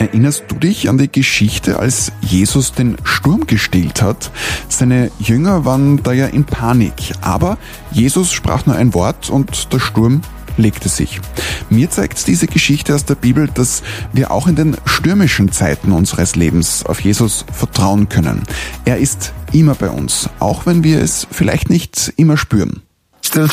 Erinnerst du dich an die Geschichte, als Jesus den Sturm gestillt hat? Seine Jünger waren da ja in Panik, aber Jesus sprach nur ein Wort und der Sturm legte sich. Mir zeigt diese Geschichte aus der Bibel, dass wir auch in den stürmischen Zeiten unseres Lebens auf Jesus vertrauen können. Er ist immer bei uns, auch wenn wir es vielleicht nicht immer spüren.